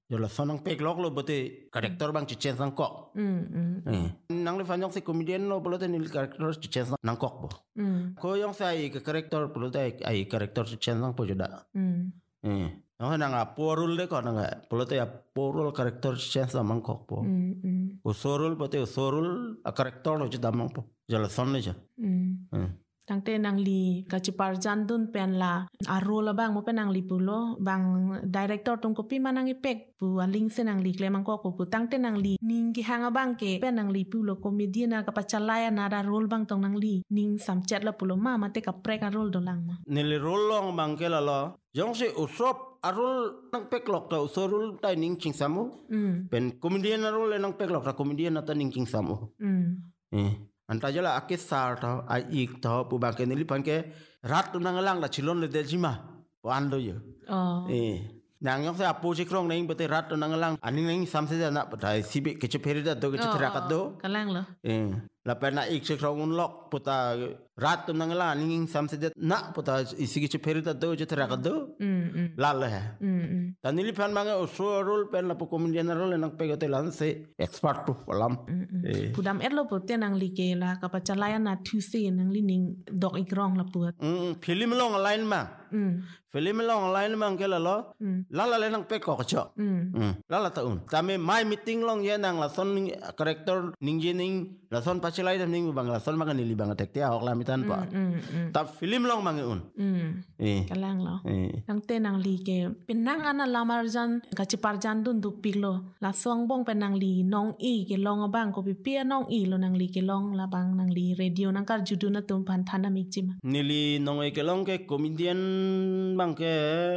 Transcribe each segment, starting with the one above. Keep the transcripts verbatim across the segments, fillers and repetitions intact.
Yo la son nang pek lok lo bote karakter bang chichen sang kok. Mm, mm. Eh. Nang le fan yong si komedian lo bote ni karakter chichen sang nang kok bo. Mm. Ko yong sa ai ke karakter bote ai karakter chichen sang po joda. Mm. Eh. Nang nang a porul de ko nang bote a porul karakter chichen sang mang kok po. Mm, mm. Usorul bote usorul a karakter lo joda mang po. Jala son le jo. Mm. Eh. Tang te nang li kacipar jandun pen la aro la bang mo pen nang li pulo bang director tung kopi manang ipek pu aling se nang li klemang ko ko pu tang te nang li ning ki hanga bang ke pen nang li pulo komedi na kapachalaya na da role bang tong nang li ning samchat la pulo ma mate ka prek a role do lang ma Nili role long bang ke la lo. Jong si usop arul nang pek lok ta usorul tai ning ching samu. mm Pen komedian arul nang pek lok ta komedian ta ning ching samu. mm Eh. Anta jala akis sar ta ai ik ta pu bang ke nili pan ke rat tu nang lang la chilon le de jima. Wan do yo. oh Eh. Nang yong sa apu chikrong nang bote rat tu nang lang aning nang samse da na patai sibi ke cheperida do ke chitra do. kalang lo Eh. La pena ik chikrong un lok puta rat tu nang lang aning samse da na puta isi ke cheperida do chitra do. mm mm La le. mm mm Tanili pan manga uso rule pen la pu komedian role nang pegote lan se expert tu walam. Eh. pudam et lo pu te nang li ke la kapachalaya na thu se nang li ning dok ikrong la pu Mm, film long line ma. mm Film long line ma ke la lo. mm La la le nang pe ko cho. mm Mm. La la ta un. Tame my meeting long ye nang la son ning character ning je ning la son pachilai dam ning bang la son ma ni li bang tek tia ok la mitan pa. mm mm Ta film long ma un. mm Eh. kalang lo Eh. nang te nang li ke pinang ana lamar jan kacipar jan dun du piglo la song bong penang li nong i ke long bang ko pi pia nong i lo nang li ke long la bang nang li radio nang kar judu na tum pan thana mi chima Nili nong e ke long ke comedian bang ke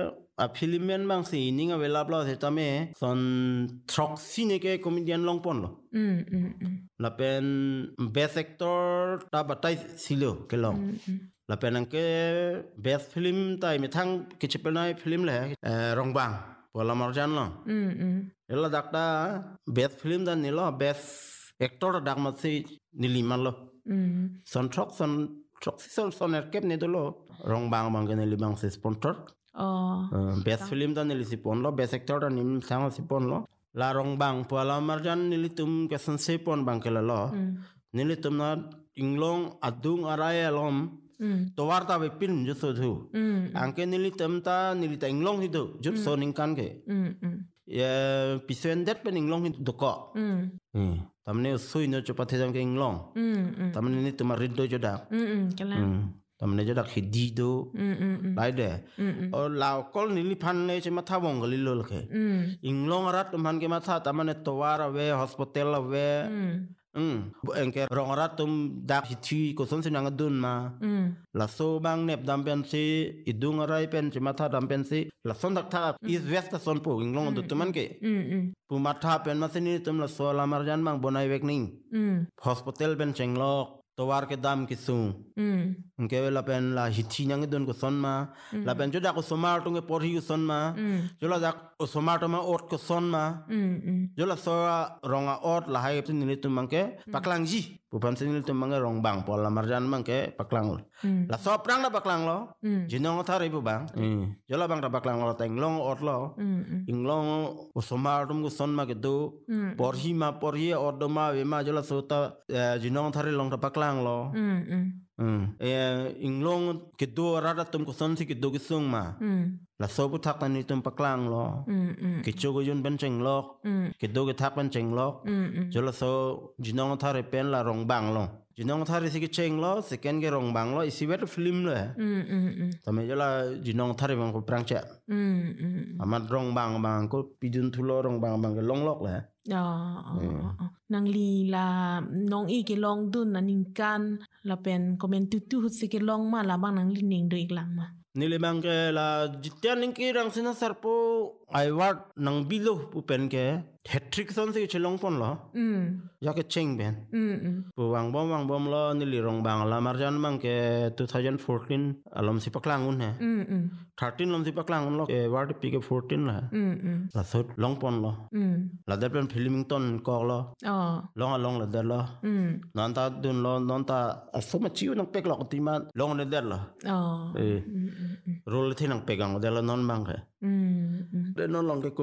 a filmen bang si ning a vela blo se tame son trok sine ke comedian long pon lo. mm mm mm La pen best actor ta batai silo ke long. mm mm La pen ang ke best film tai me thang ke chepelnai film le eh, rong bang pola marjan lo. mm mm Ela dakta best film dan nilo best actor dak ma si nili man lo. mm Son trok son trok si son son er kep ne dolo rong bang bang ke nili bang si sponsor. oh Uh, best film dan nili si pon lo best actor dan nim sang si pon lo. La rong bang pola marjan nili tum ke san se pon bang ke la lo. mm Nili tum na inglong adung araya lom. mm To warta be film jo so thu. mm Angke nili temta nili ta inglong hidu jut so ning kan ke. mm mm Ya pisen det pen inglong hidu do ko. mm Hmm. Tamne sui no chupa the jam ke inglong. mm mm Tamne ni tuma rido jo dak. mm mm kalang Hmm. Tamne jo dak hidi do. mm mm mm Lai de. mm mm O lao kol nili pan ne chema tha bong gali lol ke. mm Inglong rat man ke ma tha tamane to wara we hospital we. mm Hmm. Engke rong rat tum dak hithi ko son sinang dun ma. mm La so bang nep dam pen si idung arai pen chima tha dam pen si la son dak tha is west son po inglong do tuman ke mm mm pu ma tha pen ma sini tum la so la marjan bang bonai wek ning mm hospital pen chenglok towar ke dam ki sung mm ke la pen la hithi nyang don ko son ma la pen joda ko somar tung e por hi son ma mm jola dak o somar to ma ot ko son ma mm mm jola so ronga ot la hay tin ni tum mangke paklang ji pu pan sini tum mangke rong bang pol la marjan mangke paklang mm la so prang na paklang lo mm jinong thari bu bang eh jola bang ra paklang lo teng long ot lo mm mm inglong o somar tum ko son ma ke do mm por hi ma por hi ot do ma we ma jola so ta jinong thari long ta paklang lo mm mm mm eh inglong ke do rada tum ko son si ke do ke sung ma mm la so bu thak ni tum paklang lo mm mm ke chogo yun ben cheng lok mm ke do ke thak ben cheng lok mm mm jola so jinong thari pen la rong bang lo jinong thari si ke cheng lo second ke rong bang lo isi ber film le mm mm mm tame jola jinong thari bang ko prang cha mm mm amat rong bang bang ko pidun thulo rong bang bang ke long lok le oh nang li la nong i ke long dun na ning kan la pen komen tu tu hut se ke long ma la bang nang li ning do ik lang ma nili bang ke la jitian ning ki rang sina sarpo ai wat nang bilo pu pen ke hat-trick son si chelong pon lo mm ya ke cheng ben mm mm pu wang bom wang bom lo nili rong bang la marjan mang ke twenty fourteen alom si paklang un he mm mm thirteen lom si paklang un lo ke wat pi ke fourteen la mm mm la sot long pon lo mm la der pen filmington ko lo oh long long la der lo mm non ta dun lo non ta asoma chiu nang pek lo ti ma long le der lo oh eh mm mm role thi nang pegang der lo non bang he mm mm de non long ke